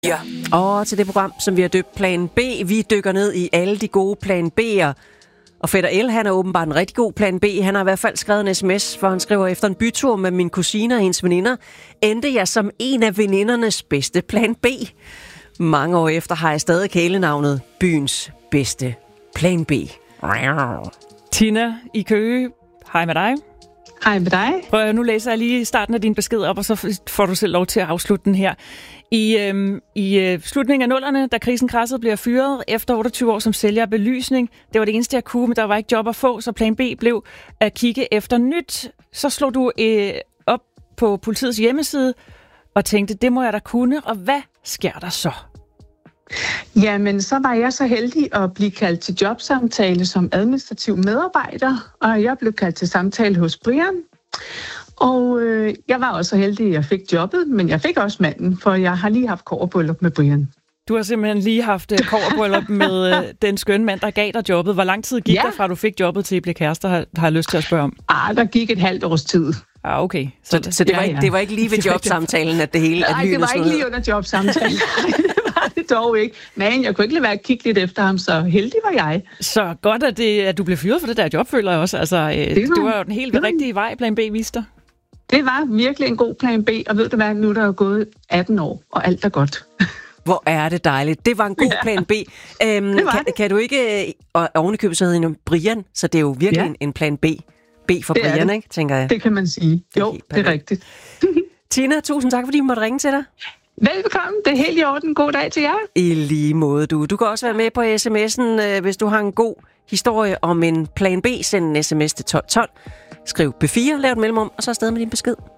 Ja. Og til det program, som vi har døbt Plan B. Vi dykker ned i alle de gode Plan B'er. Og Fætter L, han er åbenbart en rigtig god Plan B. Han har i hvert fald skrevet en sms, hvor han skriver, efter en bytur med min kusine og hendes veninder, endte jeg som en af venindernes bedste Plan B. Mange år efter har jeg stadig kælenavnet byens bedste Plan B. Tina i Køge, hej med dig. Hej med dig. Prøv, nu læser jeg lige starten af din besked op, og så får du selv lov til at afslutte den her. I slutningen af 00'erne, da krisen krassede, blev jeg fyret efter 28 år som sælger af belysning. Det var det eneste, jeg kunne, men der var ikke job at få, så plan B blev at kigge efter nyt. Så slog du op på politiets hjemmeside og tænkte, det må jeg da kunne, og hvad sker der så? Jamen, så var jeg så heldig at blive kaldt til jobsamtale som administrativ medarbejder, og jeg blev kaldt til samtale hos Brian. Og jeg var også så heldig, at jeg fik jobbet, men jeg fik også manden, for jeg har lige haft kobberbryllup med Brian. Du har simpelthen lige haft kobberbryllup med den skønne mand, der gav dig jobbet. Hvor lang tid gik der fra, du fik jobbet til at blive kærester, har jeg lyst til at spørge om? Der gik et halvt års tid. Okay. Så det var ikke lige ved jobsamtalen, at det hele... Nej, det var ikke lige under jobsamtalen. Det var det dog ikke. Men jeg kunne ikke lade være at kigge lidt efter ham, så heldig var jeg. Så godt, at du blev fyret for det der job, føler jeg også. Altså, det var jo den helt rigtige vej, plan B viste dig. Det var virkelig en god plan B, og ved du hvad, nu er der jo gået 18 år, og alt er godt. Hvor er det dejligt. Det var en god plan B. Kan du ikke... Og ovenikøbet så hedder Brian, så det er jo virkelig en plan B. B for det Brian, ikke, tænker jeg. Det kan man sige. Jo, det er rigtigt. Tina, tusind tak, fordi vi måtte ringe til dig. Velbekomme. Det er helt i orden. God dag til jer. I lige måde, du. Du kan også være med på sms'en, hvis du har en god historie om en plan B. Send en sms til 1212. Skriv B4, lav et mellemrum, og så afsted med din besked.